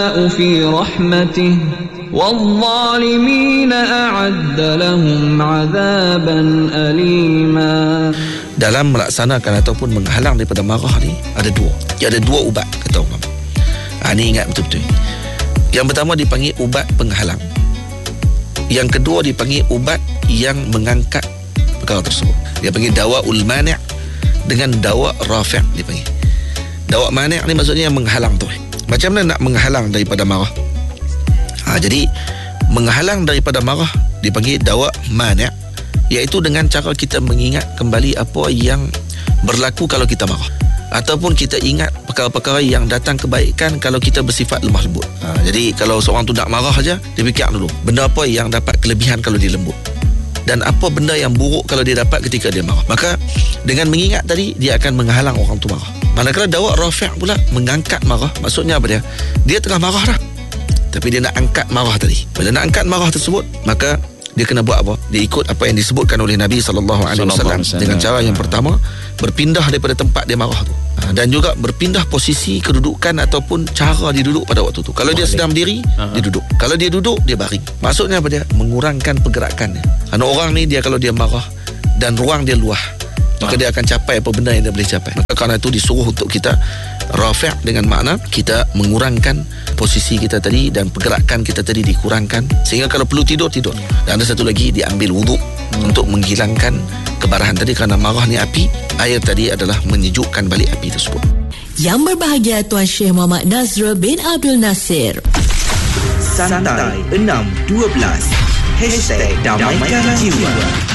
في رحمته والظالمين أعد لهم عذابا أليما. Dalam melaksanakan ataupun menghalang daripada marah ni ada dua. Ada dua ubat kata orang. Ni ingat betul-betul. Yang pertama dipanggil ubat penghalang. Yang kedua dipanggil ubat yang mengangkat perkara tersebut. Dia panggil dawaul mani' dengan dawa rafi' dipanggil. Dawa mani' ni maksudnya yang menghalang tu. Macam mana nak menghalang daripada marah? Jadi menghalang daripada marah dipanggil dawa mani', iaitu dengan cara kita mengingat kembali apa yang berlaku kalau kita marah, ataupun kita ingat perkara-perkara yang datang kebaikan kalau kita bersifat lemah lembut. Jadi kalau seorang tu nak marah aja, dia fikir dulu benda apa yang dapat kelebihan kalau dia lembut, dan apa benda yang buruk kalau dia dapat ketika dia marah. Maka dengan mengingat tadi, dia akan menghalang orang tu marah. Manakala dawa rafi' pula mengangkat marah, maksudnya apa dia? Dia tengah marah dah, tapi dia nak angkat marah tadi. Bila nak angkat marah tersebut, maka dia kena buat apa? Dia ikut apa yang disebutkan oleh Nabi SAW dengan cara yang pertama, berpindah daripada tempat dia marah tu, dan juga berpindah posisi kedudukan ataupun cara dia duduk pada waktu tu. Kalau dia sedang berdiri, dia duduk. Kalau dia duduk, dia baring. Maksudnya apa dia? Mengurangkan pergerakannya. Kerana orang ni, dia kalau dia marah dan ruang dia luah, maka dia akan capai apa benda yang dia boleh capai. Maka kerana itu disuruh untuk kita rafi' dengan makna kita mengurangkan posisi kita tadi dan pergerakan kita tadi dikurangkan, sehingga kalau perlu tidur. Dan ada satu lagi, diambil wuduk untuk menghilangkan kemarahan tadi, kerana marah ni api. Air tadi adalah menyejukkan balik api tersebut. Yang berbahagia Tuan Syekh Muhammad Nazrul bin Abdul Nasir. Santai 612 #Damaikan Jiwa.